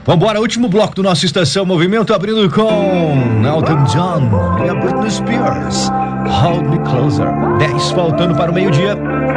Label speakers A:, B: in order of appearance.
A: Vambora, último bloco do nosso Estação Movimento, abrindo com Elton John e a Britney Spears, Hold Me Closer. 10 faltando para o meio-dia.